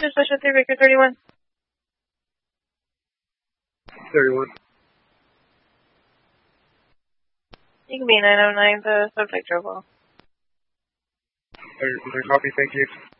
to Special 3, Victor 31. 31. You can be 909, the subject drove off. Copy, thank you.